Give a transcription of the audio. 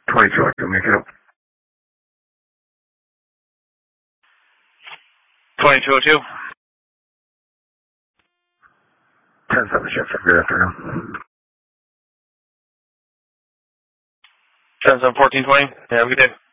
22, I can make it up. 2202. 10-7 shift, good afternoon. 10-7-1420. Have a good day.